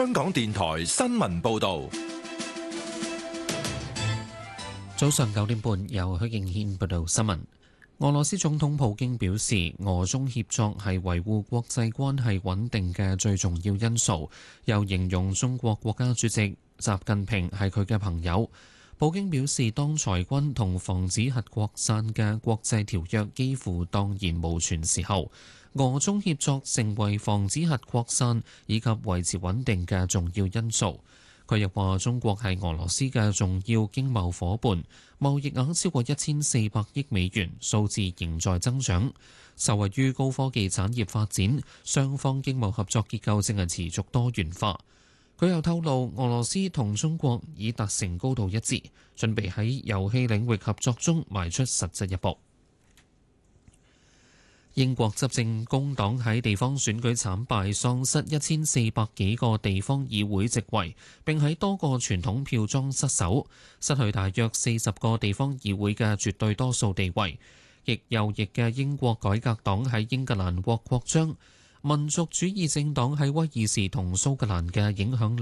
香港電台新聞報道。 早上9點半，由許敬軒報道新聞。俄羅斯總統普京表示，俄中協作係維護國際關係穩定嘅最重要因素，又形容中國國家主席習近平係佢嘅朋友。普京表示，當裁軍同防止核擴散嘅國際條約幾乎蕩然無存時候，俄中協作成為防止核擴散以及維持穩定嘅重要因素。佢又話：中國係俄羅斯嘅重要經貿夥伴，貿易額超過1400億美元，數字仍在增長。受惠於高科技產業發展，雙方經貿合作結構正係持續多元化。佢又透露，俄羅斯同中國已達成高度一致，準備喺遊戲領域合作中邁出實質一步。英國執政工黨喺地方選舉慘敗，喪失1400幾個地方議會席位，並喺多個傳統票莊失守，失去大約40個地方議會嘅絕對多數地位。極右翼嘅英國改革黨喺英格蘭獲擴張，民族主義政黨喺威爾士同蘇格蘭嘅影響